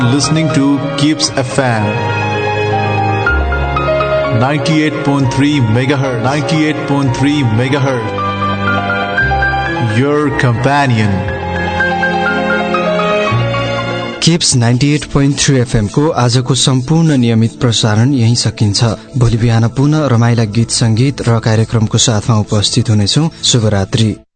Listening to Keeps FM 98.3 megahertz. 98.3 megahertz. Your companion. Kips 98.3 FM को आजको सम्पूर्ण नियमित प्रसारण यही सकिन्छ। भोलि बिहान पुनः रमाइला गीत संगीत र कार्यक्रमको साथमा उपस्थित हुनेछौं। शुभरात्रि।